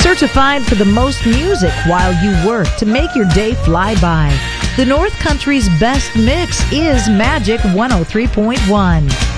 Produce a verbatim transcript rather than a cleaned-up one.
Certified for the most music while you work to make your day fly by. The North Country's best mix is Magic one oh three point one.